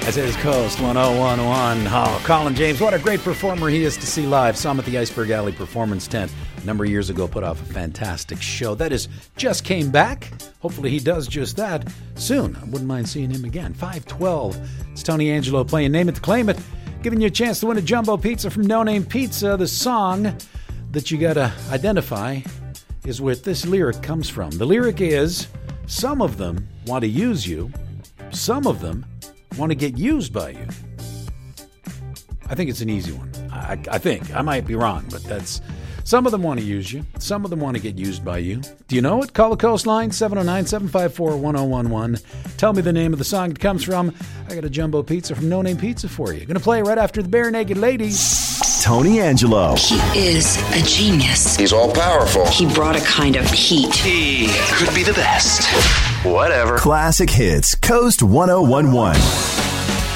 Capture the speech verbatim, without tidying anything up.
This is Coast one oh one one. Oh, Colin James, what a great performer he is to see live. Saw him at the Iceberg Alley Performance Tent a number of years ago. Put off a fantastic show. That is, just came back. Hopefully he does just that soon. I wouldn't mind seeing him again. five twelve. It's Tony Angelo playing Name It to Claim It, giving you a chance to win a jumbo pizza from No Name Pizza. The song that you got to identify is where this lyric comes from. The lyric is, some of them want to use you, some of them want to get used by you. I think it's an easy one. I, I think. I might be wrong, but that's... Some of them want to use you. Some of them want to get used by you. Do you know it? Call the Coastline, seven oh nine, seven five four, one oh one one. Tell me the name of the song it comes from. I got a jumbo pizza from No Name Pizza for you. Going to play right after the Bare Naked Ladies. Tony Angelo. He is a genius. He's all powerful. He brought a kind of heat. He could be the best. Whatever. Classic Hits, Coast one oh one one.